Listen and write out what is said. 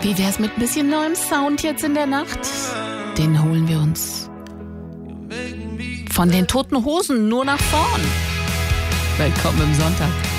Wie wär's mit ein bisschen neuem Sound jetzt in der Nacht? Den holen wir uns von den Toten Hosen nur nach vorn. Willkommen im Sonntag.